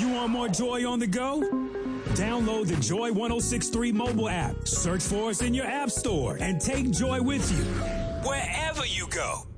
You want more joy on the go? Download the Joy 106.3 mobile app. Search for us in your app store and take joy with you wherever you go.